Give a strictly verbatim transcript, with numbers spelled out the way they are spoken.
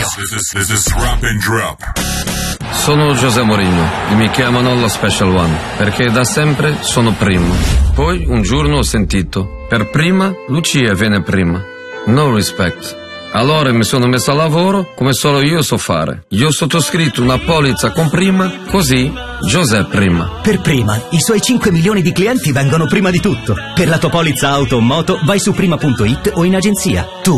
This is, this is Drop and Drop. Sono José Mourinho e mi chiamano lo Special One perché da sempre sono primo. Poi un giorno ho sentito: per prima Lucia viene prima. No respect. Allora mi sono messo a lavoro come solo io so fare. Io ho sottoscritto una polizza con prima, così José prima. Per prima, i suoi cinque milioni di clienti vengono prima di tutto. Per la tua polizza auto o moto vai su prima punto it o in agenzia. Tu